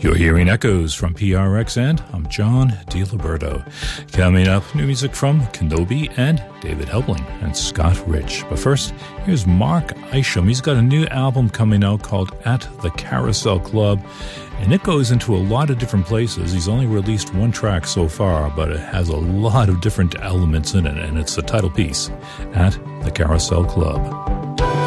You're hearing Echoes from PRX, and I'm John DiLiberto. Coming up, new music from Kenobi and David Helbling and Scott Rich. But first, here's Mark Isham. He's got a new album coming out called At the Carousel Club, and it goes into a lot of different places. He's only released one track so far, but it has a lot of different elements in it, and it's the title piece, At the Carousel Club.